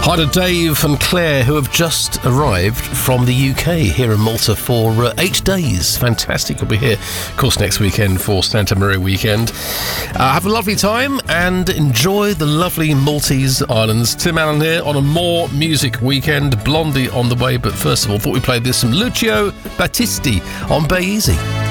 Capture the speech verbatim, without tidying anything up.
Hi to Dave and Claire, who have just arrived from the U K here in Malta for uh, eight days. Fantastic. We'll be here, of course, next weekend for Santa Maria weekend. Uh, have a lovely time and enjoy the lovely Maltese islands. Tim Allen here on a more music weekend. Blondie on the way, but first of all, thought we played this from Lucio Battisti on Bay Easy.